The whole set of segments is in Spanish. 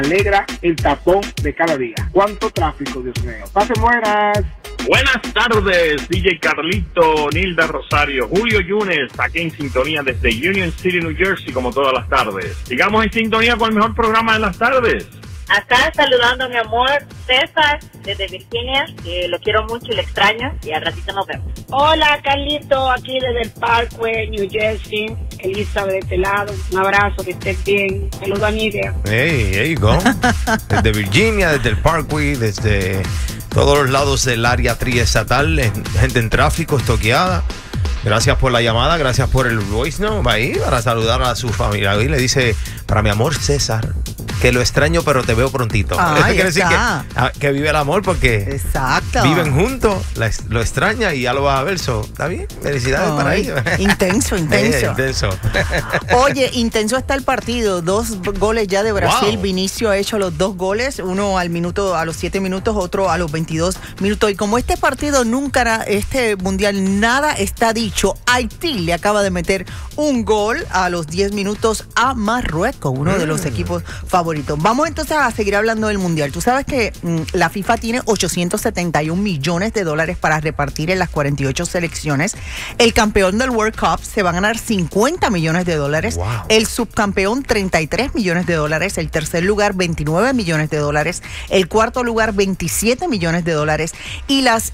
alegra el tapón de cada día. ¿Cuánto tráfico, Dios mío? Pasen buenas. Buenas tardes, DJ Carlito, Nilda Rosario, Julio Yunes, aquí en sintonía desde Union City, New Jersey, como todas las tardes. Sigamos en sintonía con el mejor programa de las tardes. Acá saludando a mi amor César desde Virginia, que lo quiero mucho y lo extraño, y al ratito nos vemos. Hola Carlito, aquí desde el Parkway, New Jersey. Elizabeth de este lado, un abrazo, que estés bien. Saludos a Nidia. Hey, there you go. Desde Virginia, desde el Parkway, desde todos los lados del área triestatal, gente en tráfico, estoqueada. Gracias por la llamada, gracias por el voice note. Va ahí para saludar a su familia. Y le dice, para mi amor César, que lo extraño, pero te veo prontito. Eso quiere decir que vive el amor porque exacto, viven juntos, lo extraña y ya lo vas a ver. ¿Está bien? Felicidades para ellos. Intenso. Intenso. Oye, intenso está el partido. 2 goles ya de Brasil. Wow. Vinicio ha hecho los 2 goles, uno a los 7 minutos, otro a los 22 minutos. Y como este partido nunca, este mundial, nada está dicho, Haití le acaba de meter un gol a los 10 minutos a Marruecos, uno de los equipos favoritos. Vamos entonces a seguir hablando del mundial. Tú sabes que la FIFA tiene 871 millones de dólares para repartir en las 48 selecciones. El campeón del World Cup se va a ganar 50 millones de dólares. Wow. El subcampeón 33 millones de dólares. El tercer lugar 29 millones de dólares. El cuarto lugar 27 millones de dólares. Y las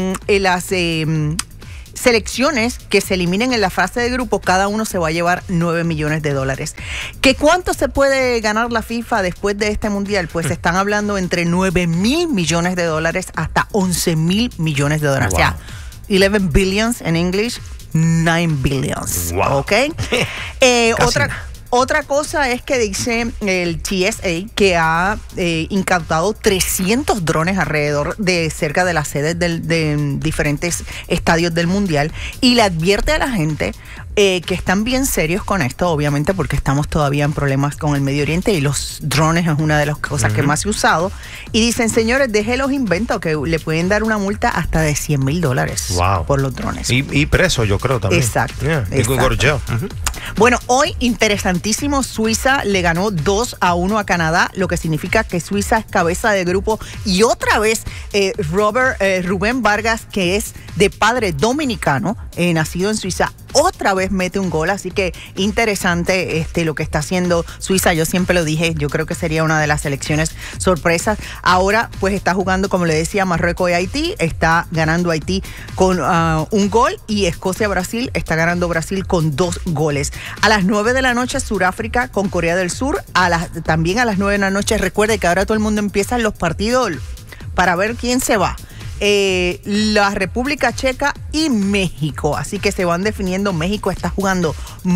selecciones que se eliminen en la fase de grupo, cada uno se va a llevar 9 millones de dólares. ¿Qué cuánto se puede ganar la FIFA después de este mundial? Pues están hablando entre 9,000 millones de dólares hasta 11,000 millones de dólares. Wow. O sea, 11 billions en English, 9 billions. Wow. ¿Ok? Otra cosa es que dice el TSA que ha incautado 300 drones alrededor de cerca de las sedes de diferentes estadios del mundial, y le advierte a la gente que están bien serios con esto, obviamente porque estamos todavía en problemas con el Medio Oriente y los drones es una de las cosas que más se ha usado. Y dicen, señores, deje los inventos, que le pueden dar una multa hasta de $100,000 wow. por los drones. Y preso, yo creo también. Exacto. Exacto. Bueno, hoy interesantísimo, Suiza le ganó 2-1 a Canadá, lo que significa que Suiza es cabeza de grupo. Y otra vez Rubén Vargas, que es de padre dominicano, nacido en Suiza, otra vez mete un gol, así que interesante lo que está haciendo Suiza. Yo siempre lo dije, yo creo que sería una de las selecciones sorpresas. Ahora pues está jugando, como le decía, Marruecos y Haití, está ganando Haití con un gol, y Escocia-Brasil está ganando Brasil con 2 goles. A las 9 de la noche Sudáfrica con Corea del Sur, también a las 9 de la noche. Recuerde que ahora todo el mundo empieza los partidos para ver quién se va. La República Checa y México, así que se van definiendo. México está jugando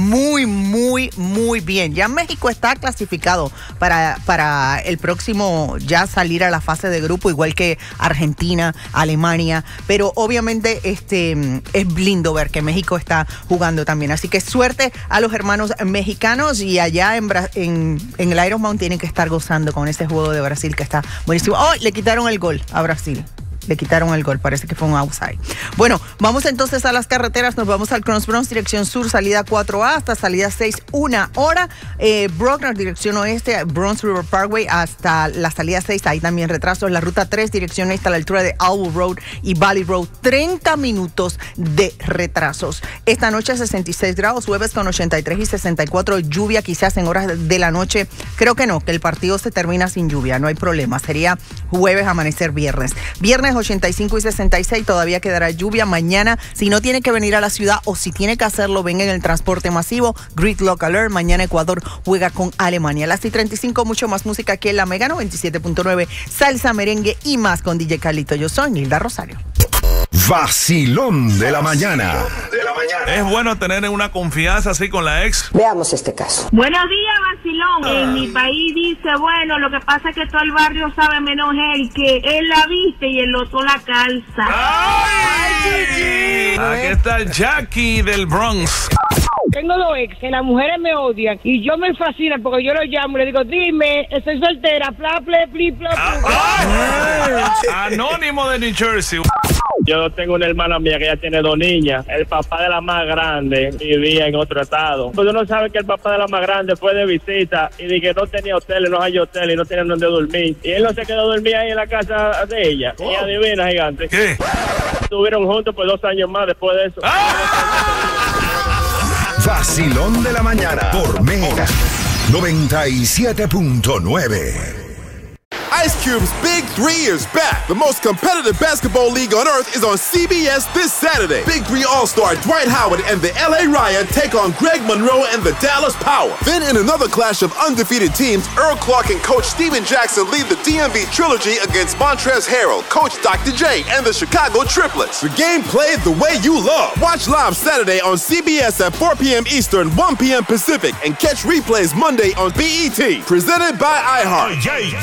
muy bien. Ya México está clasificado para el próximo ya salir a la fase de grupo, igual que Argentina, Alemania, pero obviamente es lindo ver que México está jugando también, así que suerte a los hermanos mexicanos, y allá en el Iron Mountain tienen que estar gozando con ese juego de Brasil que está buenísimo. Le quitaron el gol a Brasil. Le quitaron el gol, parece que fue un outside. Bueno, vamos entonces a las carreteras. Nos vamos al Cross Bronx, dirección sur, salida 4A hasta salida 6, 1 hora. Brockner, dirección oeste, Bronx River Parkway hasta la salida 6, ahí también retrasos. La ruta 3, dirección este a la altura de Alwood Road y Valley Road, 30 minutos de retrasos. Esta noche 66 grados, jueves con 83 y 64, lluvia quizás en horas de la noche. Creo que no, que el partido se termina sin lluvia, no hay problema. Sería jueves, amanecer viernes. Viernes 85 y 66, todavía quedará lluvia. Mañana, si no tiene que venir a la ciudad o si tiene que hacerlo, venga en el transporte masivo. Gridlock Alert. Mañana Ecuador juega con Alemania. A las 6:35, mucho más música aquí en la Mega 97.9, salsa, merengue y más con DJ Carlito. Yo soy Nilda Rosario. Vacilón de la mañana. Es bueno tener una confianza así con la ex. Veamos este caso. Buenos días, vacilón. En mi país dice, bueno, lo que pasa es que todo el barrio sabe menos él, que él la viste y el otro la calza. ¡Ay! Aquí está el Jackie del Bronx. Tengo 2 ex que las mujeres me odian y yo me fascina porque yo lo llamo y le digo, dime, estoy soltera, pla, ple, pli, pla, pla. Anónimo de New Jersey. Yo tengo una hermana mía que ya tiene 2 niñas. El papá de la más grande vivía en otro estado. Pues uno sabe que el papá de la más grande fue de visita y de que no tenía hotel, no hay hotel y no tenía donde dormir. Y él no se quedó a dormir ahí en la casa de ella. Y adivina, gigante. ¿Qué? Estuvieron juntos por 2 años más después de eso. Vacilón de la mañana por Mega 97.9. Ice Cube's Big 3 is back. The most competitive basketball league on earth is on CBS this Saturday. Big 3 All-Star Dwight Howard and the LA Riot take on Greg Monroe and the Dallas Power. Then in another clash of undefeated teams, Earl Clark and Coach Steven Jackson lead the DMV Trilogy against Montrezl Harrell, Coach Dr. J, and the Chicago Triplets. The game played the way you love. Watch live Saturday on CBS at 4 p.m. Eastern, 1 p.m. Pacific, and catch replays Monday on BET. Presented by iHeart.